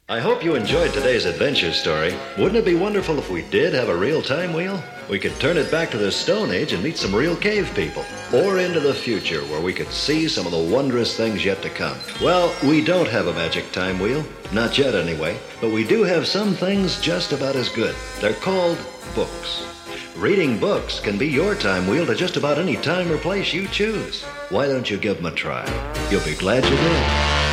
I hope you enjoyed today's adventure story. Wouldn't it be wonderful if we did have a real time wheel? We could turn it back to the Stone Age and meet some real cave people. Or into the future where we could see some of the wondrous things yet to come. Well, we don't have a magic time wheel. Not yet anyway. But we do have some things just about as good. They're called books. Reading books can be your time wheel to just about any time or place you choose. Why don't you give them a try? You'll be glad you did.